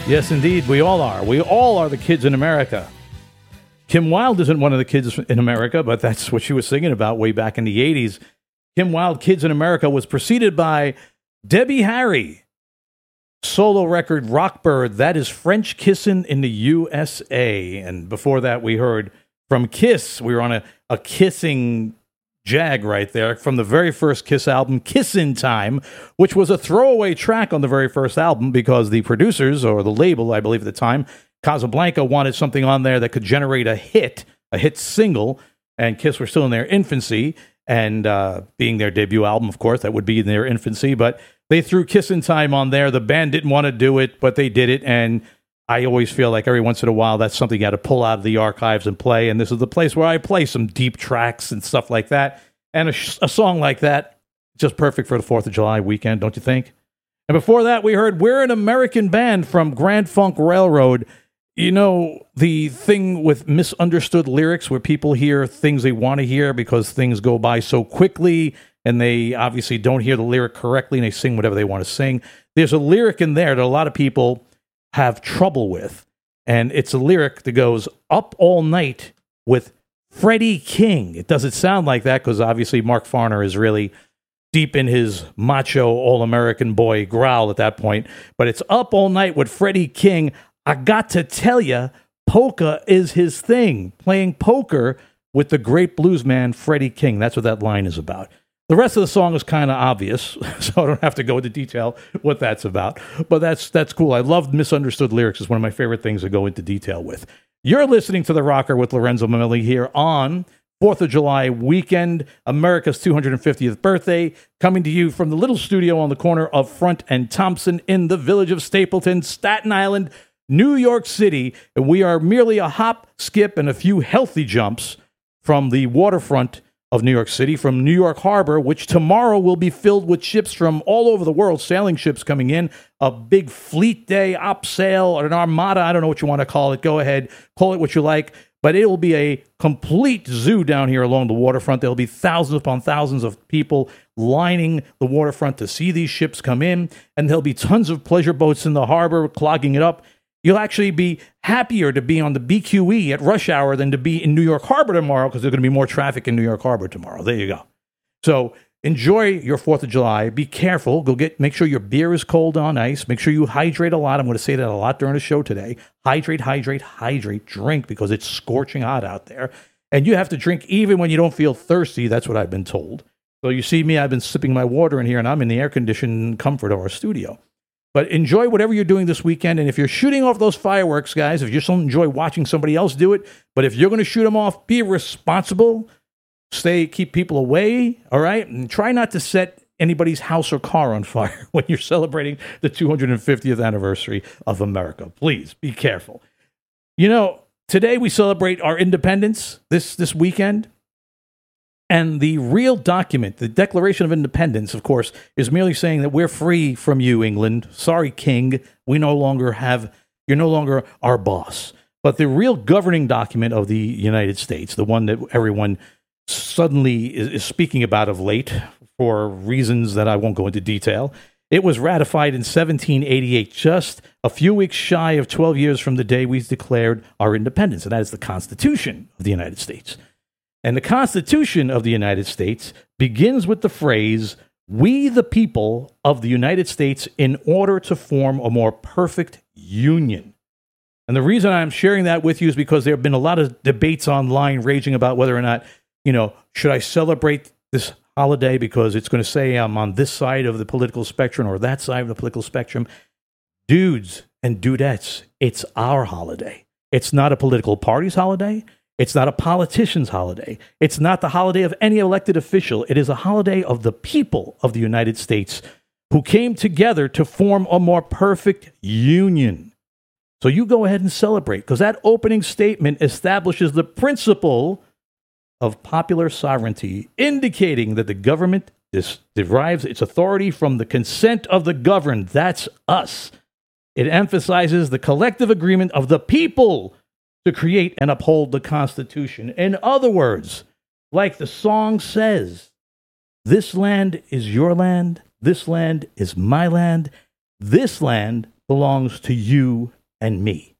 Yes, indeed, we all are. We all are the kids in America. Kim Wilde isn't one of the kids in America, but that's what she was singing about way back in the 80s. Kim Wilde, Kids in America, was preceded by Debbie Harry, solo record Rockbird. That is French Kissin' in the USA. And before that, we heard from Kiss. We were on a kissing jag right there from the very first Kiss album, Kissin' Time, which was a throwaway track on the very first album because the producers, or the label, I believe at the time, Casablanca, wanted something on there that could generate a hit single, and Kiss were still in their infancy, and being their debut album, of course, that would be in their infancy, but they threw Kissin' Time on there. The band didn't want to do it, but they did it, and I always feel like every once in a while that's something you got to pull out of the archives and play, and this is the place where I play some deep tracks and stuff like that, and a song like that, just perfect for the 4th of July weekend, don't you think? And before that, we heard We're an American Band from Grand Funk Railroad. You know, the thing with misunderstood lyrics where people hear things they want to hear because things go by so quickly and they obviously don't hear the lyric correctly and they sing whatever they want to sing. There's a lyric in there that a lot of people have trouble with, and it's a lyric that goes, "Up all night with Freddie King." It doesn't sound like that because obviously Mark Farner is really deep in his macho all-American boy growl at that point, but it's "Up all night with Freddie King. I got to tell you, polka is his thing." Playing poker with the great bluesman Freddie King. That's what that line is about. The rest of the song is kind of obvious, so I don't have to go into detail what that's about. But that's cool. I love misunderstood lyrics. It's one of my favorite things to go into detail with. You're listening to The Rocker with Lorenzo Mameli here on 4th of July weekend, America's 250th birthday, coming to you from the little studio on the corner of Front and Thompson in the village of Stapleton, Staten Island, New York City, and we are merely a hop, skip, and a few healthy jumps from the waterfront of New York City, from New York Harbor, which tomorrow will be filled with ships from all over the world, sailing ships coming in, a big fleet day, op sail, or an armada, I don't know what you want to call it, go ahead, call it what you like, but it will be a complete zoo down here along the waterfront. There will be thousands upon thousands of people lining the waterfront to see these ships come in, and there'll be tons of pleasure boats in the harbor clogging it up. You'll actually be happier to be on the BQE at rush hour than to be in New York Harbor tomorrow because there's going to be more traffic in New York Harbor tomorrow. There you go. So enjoy your 4th of July. Be careful. Make sure your beer is cold on ice. Make sure you hydrate a lot. I'm going to say that a lot during the show today. Hydrate, hydrate, hydrate. Drink because it's scorching hot out there. And you have to drink even when you don't feel thirsty. That's what I've been told. So you see me, I've been sipping my water in here, and I'm in the air-conditioned comfort of our studio. But enjoy whatever you're doing this weekend. And if you're shooting off those fireworks, guys, if you just don't enjoy watching somebody else do it, but if you're going to shoot them off, be responsible. Keep people away, all right? And try not to set anybody's house or car on fire when you're celebrating the 250th anniversary of America. Please be careful. You know, today we celebrate our independence this weekend. And the real document, the Declaration of Independence, of course, is merely saying that we're free from you, England. Sorry, King. You're no longer our boss. But the real governing document of the United States, the one that everyone suddenly is speaking about of late for reasons that I won't go into detail, it was ratified in 1788, just a few weeks shy of 12 years from the day we declared our independence. And that is the Constitution of the United States. And the Constitution of the United States begins with the phrase, "We the people of the United States in order to form a more perfect union." And the reason I'm sharing that with you is because there have been a lot of debates online raging about whether or not, should I celebrate this holiday because it's going to say I'm on this side of the political spectrum or that side of the political spectrum. Dudes and dudettes, it's our holiday. It's not a political party's holiday. It's not a politician's holiday. It's not the holiday of any elected official. It is a holiday of the people of the United States who came together to form a more perfect union. So you go ahead and celebrate, because that opening statement establishes the principle of popular sovereignty, indicating that the government derives its authority from the consent of the governed. That's us. It emphasizes the collective agreement of the people to create and uphold the Constitution. In other words, like the song says, this land is your land, this land is my land, this land belongs to you and me.